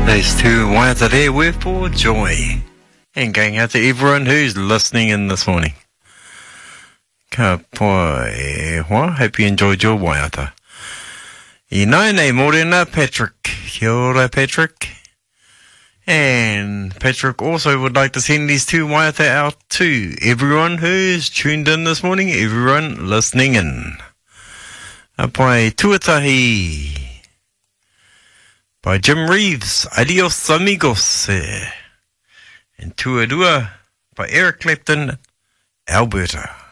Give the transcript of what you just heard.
Those two waiata there were for joy. And going out to everyone who's listening in this morning. Ka pai hoa, hope you enjoyed your waiata. I nai nei morena Patrick. Kia ora, Patrick. And Patrick also would like to send these two waiata out to everyone who's tuned in this morning, everyone listening in. Ka pai tuatahi. By Jim Reeves, Adios Amigos. And Tuadua by Eric Clapton, Alberta.